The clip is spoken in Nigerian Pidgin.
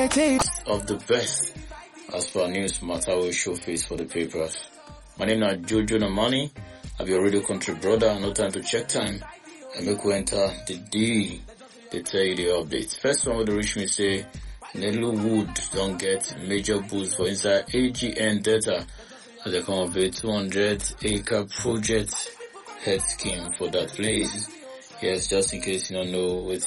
of the best as per news matter will show face for the papers. My name is Jojo Namani. I'll be your radio country brother. No time to check time. I make we enter the D. They tell you the updates. First one with the reach me say Nelu Wood don't get major boost for inside AGN data as they come up with 200-acre project head scheme for that place. Yes, just in case you don't know what